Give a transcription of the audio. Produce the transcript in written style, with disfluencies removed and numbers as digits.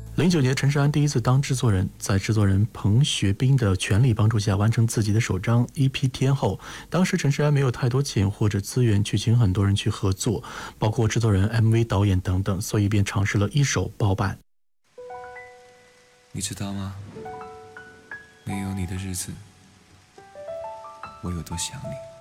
09年，陈势安第一次当制作人，在制作人彭学斌的全力帮助下，完成自己的首张 EP《天后》。当时陈势安没有太多钱或者资源去请很多人去合作，包括制作人、MV 导演等等，所以便尝试了一手包办。 你知道吗？没有你的日子，我有多想你。